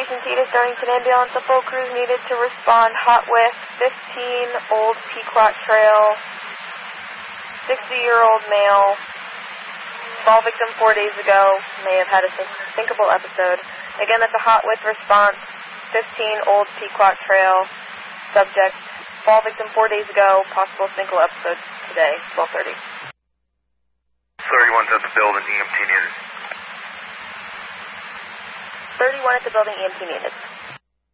Station Thetis, Darlington Ambulance. A full crew needed to respond. Hot with 15 Old Pequot Trail. 60-year-old male. Fall victim 4 days ago. May have had a sinkable episode. Again, that's a hot with response. 15 Old Pequot Trail. Subject. Fall victim 4 days ago. Possible sinkable episode today, 12:30. 31's at the building, EMT needed. 31 at the building, EMT needed.